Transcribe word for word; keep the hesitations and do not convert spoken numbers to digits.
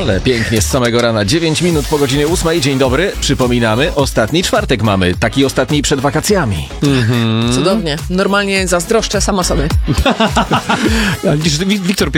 Ale pięknie z samego rana. dziewięć minut po godzinie ósmej. Dzień dobry. Przypominamy, ostatni czwartek mamy. Taki ostatni przed wakacjami. Cudownie. Normalnie zazdroszczę sama sobie. Wiktor